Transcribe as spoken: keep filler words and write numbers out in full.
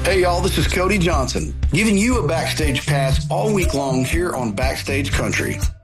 Hey, y'all, this is Cody Johnson, giving you a backstage pass all week long here on Backstage Country.